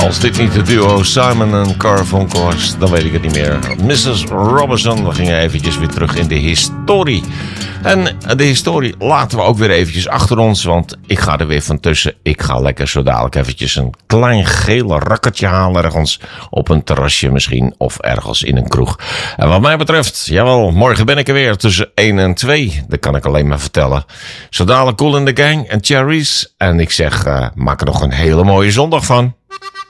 Als dit niet de duo Simon en Garfunkel was, dan weet ik het niet meer. Mrs. Robinson, we gingen eventjes weer terug in de historie. En de historie laten we ook weer eventjes achter ons, want ik ga er weer van tussen. Ik ga lekker zo dadelijk eventjes een klein gele rakkertje halen ergens op een terrasje misschien, of ergens in een kroeg. En wat mij betreft, jawel, morgen ben ik er weer tussen 1 en 2. Dat kan ik alleen maar vertellen. Zo dadelijk Kool in the Gang en Cherries. En ik zeg, maak er nog een hele mooie zondag van.